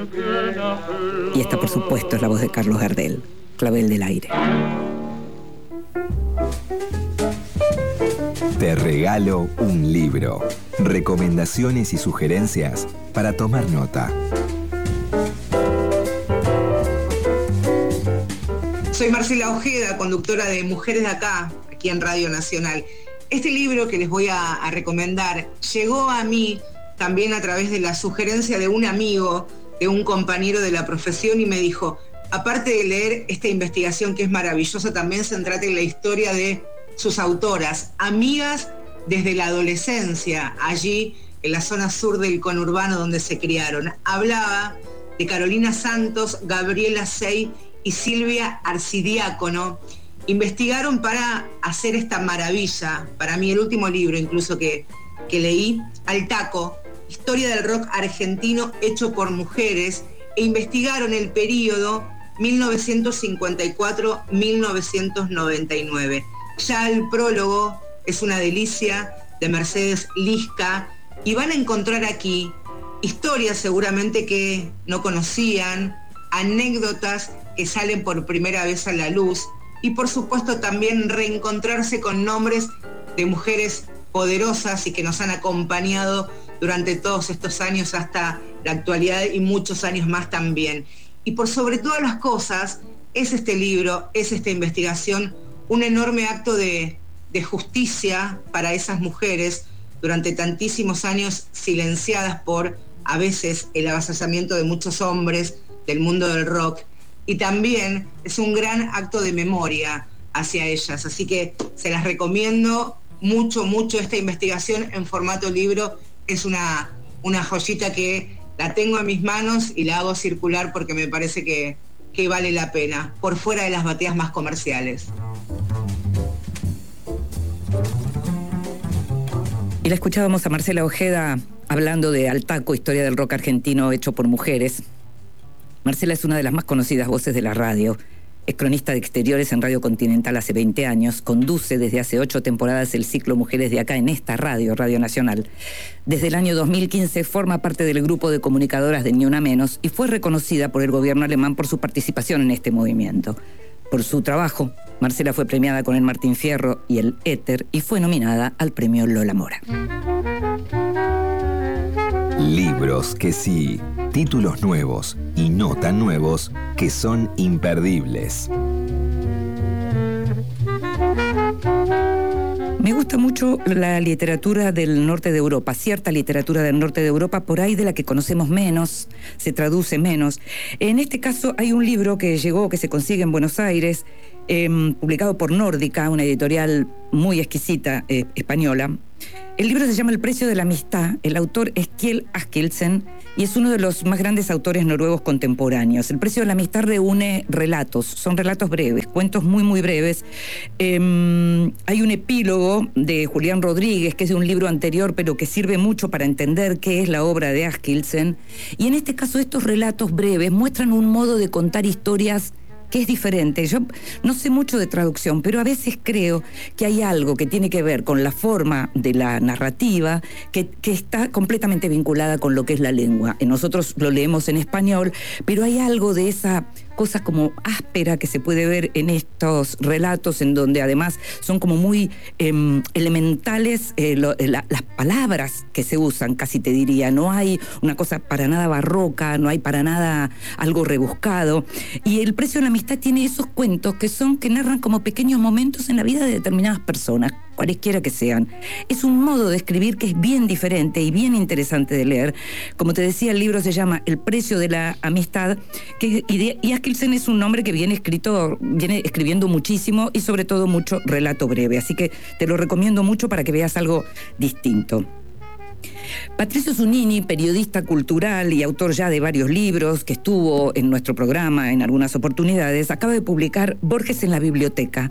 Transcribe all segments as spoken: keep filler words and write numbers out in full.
Y esta, por supuesto, es la voz de Carlos Gardel, Clavel del aire. Te regalo un libro. Recomendaciones y sugerencias para tomar nota. Soy Marcela Ojeda, conductora de Mujeres de Acá, aquí en Radio Nacional. Este libro que les voy a, a recomendar llegó a mí también a través de la sugerencia de un amigo, de un compañero de la profesión, y me dijo, aparte de leer esta investigación que es maravillosa, también centrate en la historia de sus autoras, amigas desde la adolescencia, allí en la zona sur del conurbano donde se criaron. Hablaba de Carolina Santos, Gabriela Sey y Silvia Arcidiácono. Investigaron para hacer esta maravilla, para mí el último libro incluso que, que leí, Al Taco, historia del rock argentino hecho por mujeres, e investigaron el periodo mil novecientos cincuenta y cuatro a mil novecientos noventa y nueve. Ya el prólogo es una delicia, de Mercedes Lisca, y van a encontrar aquí historias seguramente que no conocían, anécdotas que salen por primera vez a la luz, y por supuesto también reencontrarse con nombres de mujeres poderosas y que nos han acompañado durante todos estos años hasta la actualidad y muchos años más también. Y por sobre todas las cosas, es este libro, es esta investigación, un enorme acto de, de justicia para esas mujeres durante tantísimos años silenciadas por, a veces, el avasallamiento de muchos hombres del mundo del rock. Y también es un gran acto de memoria hacia ellas. Así que se las recomiendo mucho, mucho esta investigación en formato libro. Es una, una joyita que la tengo en mis manos y la hago circular porque me parece que, que vale la pena, por fuera de las bateas más comerciales. Y la escuchábamos a Marcela Ojeda hablando de Al Taco, historia del rock argentino hecho por mujeres. Marcela es una de las más conocidas voces de la radio. Es cronista de exteriores en Radio Continental hace veinte años. Conduce desde hace ocho temporadas el ciclo Mujeres de Acá en esta radio, Radio Nacional. Desde el año dos mil quince forma parte del grupo de comunicadoras de Ni Una Menos y fue reconocida por el gobierno alemán por su participación en este movimiento. Por su trabajo, Marcela fue premiada con el Martín Fierro y el Éter y fue nominada al premio Lola Mora. Libros que sí, títulos nuevos y no tan nuevos que son imperdibles. Me gusta mucho la literatura del norte de Europa, cierta literatura del norte de Europa, por ahí de la que conocemos menos, se traduce menos. En este caso hay un libro que llegó, que se consigue en Buenos Aires, eh, publicado por Nórdica, una editorial muy exquisita eh, española. El libro se llama El precio de la amistad, el autor es Kjell Askelsen y es uno de los más grandes autores noruegos contemporáneos. El precio de la amistad reúne relatos, son relatos breves, cuentos muy muy breves. Eh, hay un epílogo de Julián Rodríguez, que es de un libro anterior, pero que sirve mucho para entender qué es la obra de Askelsen. Y en este caso estos relatos breves muestran un modo de contar historias que es diferente. Yo no sé mucho de traducción, pero a veces creo que hay algo que tiene que ver con la forma de la narrativa que, que está completamente vinculada con lo que es la lengua. Nosotros lo leemos en español, pero hay algo de esa cosa como áspera que se puede ver en estos relatos, en donde además son como muy eh, elementales eh, lo, la, las palabras que se usan, casi te diría. No hay una cosa para nada barroca, no hay para nada algo rebuscado. Y El precio de la amistad tiene esos cuentos que son, que narran como pequeños momentos en la vida de determinadas personas, cualesquiera que sean. Es un modo de escribir que es bien diferente y bien interesante de leer. Como te decía, el libro se llama El precio de la amistad, que, y, de, y Askelsen es un hombre que viene escrito, viene escribiendo muchísimo y sobre todo mucho relato breve, así que te lo recomiendo mucho para que veas algo distinto. Patricio Zunini, periodista cultural y autor ya de varios libros, que estuvo en nuestro programa en algunas oportunidades, acaba de publicar Borges en la biblioteca.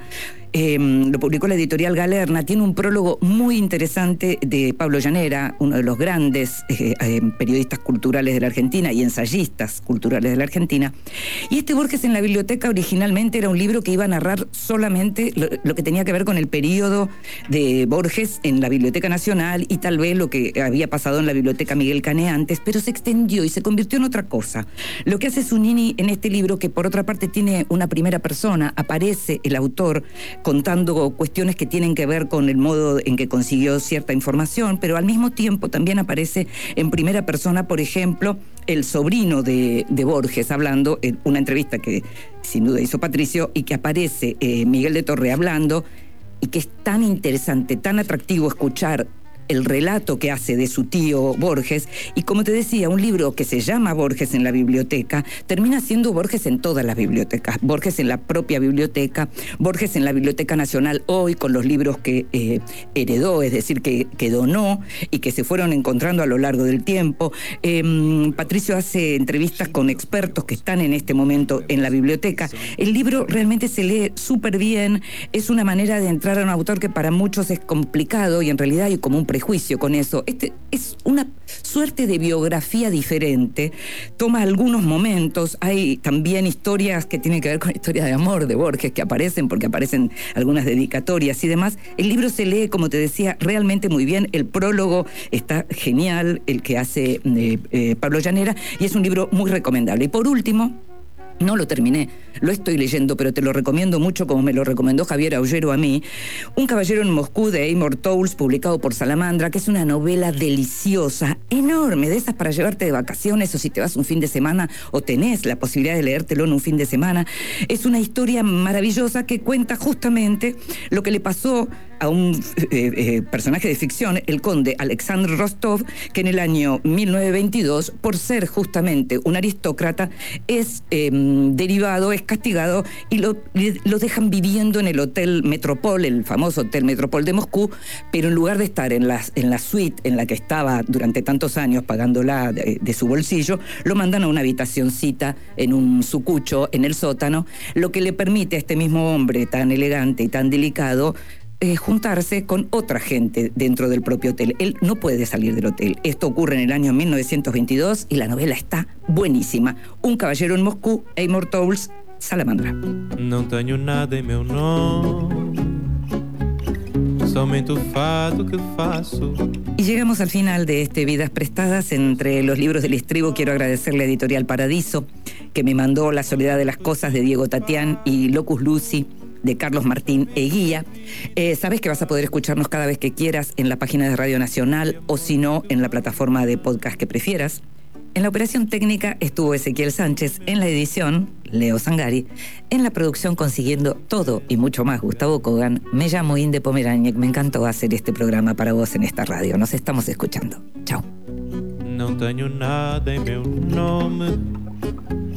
eh, lo publicó la editorial Galerna, tiene un prólogo muy interesante de Pablo Llanera, uno de los grandes eh, eh, periodistas culturales de la Argentina y ensayistas culturales de la Argentina. Y este Borges en la biblioteca originalmente era un libro que iba a narrar solamente lo, lo que tenía que ver con el periodo de Borges en la Biblioteca Nacional y tal vez lo que había pasado en la Biblioteca Miguel Cané antes, pero se extendió y se convirtió en otra cosa. Lo que hace Zunini en este libro, que por otra parte tiene una primera persona, aparece el autor contando cuestiones que tienen que ver con el modo en que consiguió cierta información, pero al mismo tiempo también aparece en primera persona, por ejemplo, el sobrino de, de Borges hablando en una entrevista que sin duda hizo Patricio y que aparece eh, Miguel de Torre hablando, y que es tan interesante, tan atractivo escuchar el relato que hace de su tío Borges, y como te decía, un libro que se llama Borges en la biblioteca, termina siendo Borges en todas las bibliotecas, Borges en la propia biblioteca, Borges en la Biblioteca Nacional hoy, con los libros que eh, heredó, es decir, que, que donó y que se fueron encontrando a lo largo del tiempo. Eh, Patricio hace entrevistas con expertos que están en este momento en la biblioteca. El libro realmente se lee súper bien, es una manera de entrar a un autor que para muchos es complicado y en realidad hay como un prejuicio con eso. Este es una suerte de biografía diferente, toma algunos momentos, hay también historias que tienen que ver con historias de amor de Borges que aparecen, porque aparecen algunas dedicatorias y demás. El libro se lee, como te decía, realmente muy bien, el prólogo está genial, el que hace eh, eh, Pablo Llanera, y es un libro muy recomendable. Y por último, no lo terminé, lo estoy leyendo, pero te lo recomiendo mucho, como me lo recomendó Javier Aullero a mí. Un caballero en Moscú, de Amor Towles, publicado por Salamandra, que es una novela deliciosa, enorme, de esas para llevarte de vacaciones, o si te vas un fin de semana, o tenés la posibilidad de leértelo en un fin de semana. Es una historia maravillosa que cuenta justamente lo que le pasó a un eh, eh, personaje de ficción, el conde Alexandre Rostov, que en el año mil novecientos veintidós, por ser justamente un aristócrata, es eh, derivado, es castigado y lo, lo dejan viviendo en el Hotel Metropol, el famoso Hotel Metropol de Moscú, pero en lugar de estar en la, en la suite en la que estaba durante tantos años pagándola de, de su bolsillo, lo mandan a una habitacioncita en un sucucho en el sótano, lo que le permite a este mismo hombre tan elegante y tan delicado Eh, juntarse con otra gente dentro del propio hotel. Él no puede salir del hotel. Esto ocurre en el año mil novecientos veintidós y la novela está buenísima. Un caballero en Moscú, Amor Towles, Salamandra. Não tenho nada em meu nome, somente o fado que faço. Y llegamos al final de este Vidas Prestadas. Entre los libros del estribo quiero agradecerle a Editorial Paradiso, que me mandó La soledad de las cosas, de Diego Tatián, y Locus Luci, de Carlos Martín Eguía. Eh, sabes que vas a poder escucharnos cada vez que quieras en la página de Radio Nacional, o si no, en la plataforma de podcast que prefieras. En la operación técnica estuvo Ezequiel Sánchez, en la edición Leo Sangari, en la producción, consiguiendo todo y mucho más, Gustavo Kogan. Me llamo Inde Pomeráñez, me encantó hacer este programa para vos en esta radio. Nos estamos escuchando. Chao. Não tenho nada em meu nome,